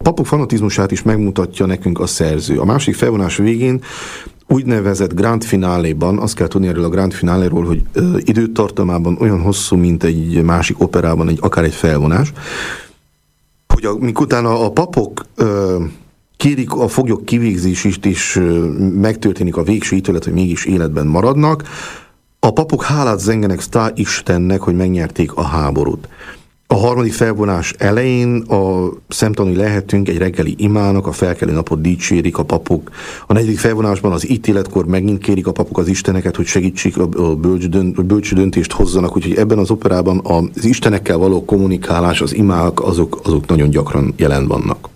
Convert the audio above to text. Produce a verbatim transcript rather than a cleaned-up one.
papok fanatizmusát is megmutatja nekünk a szerző. A második felvonás végén úgynevezett grand fináléban, azt kell tudni erről a grand fináléról, hogy ö, időtartamában olyan hosszú, mint egy másik operában, egy, akár egy felvonás, hogy a, mink utána a papok ö, kérik a foglyok kivégzését, és ö, megtörténik a végső ítélet, hogy mégis életben maradnak, a papok hálát zengenek Sztár Istennek, hogy megnyerték a háborút. A harmadik felvonás elején a szemtanúi lehetünk egy reggeli imának, a felkelő napot dicsérik a papok. A negyedik felvonásban az ítéletkor megint kérik a papok az isteneket, hogy segítsék a bölcs döntést hozzanak, úgyhogy ebben az operában az istenekkel való kommunikálás, az imák, azok, azok nagyon gyakran jelen vannak.